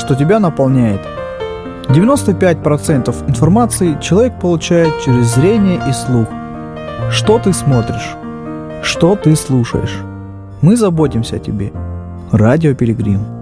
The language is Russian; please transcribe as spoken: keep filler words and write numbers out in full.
что тебя наполняет. девяносто пять процентов информации человек получает через зрение и слух. Что ты смотришь? Что ты слушаешь? Мы заботимся о тебе. Радио Пилигрим.